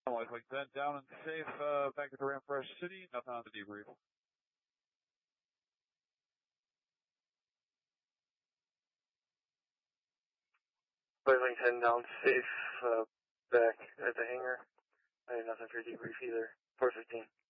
Like that, down and safe, back at the Ramfresh City, nothing on the debrief. Blazing 10 down safe, back at the hangar. I have nothing for debrief either. 415.